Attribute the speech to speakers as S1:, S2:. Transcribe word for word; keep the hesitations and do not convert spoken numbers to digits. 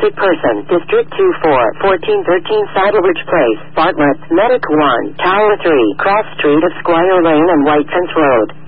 S1: sick person, District two four, fourteen thirteen Saddleridge Place, Bartlett, Medic one, Tower three, Cross Street of Squire Lane and White Fence Road.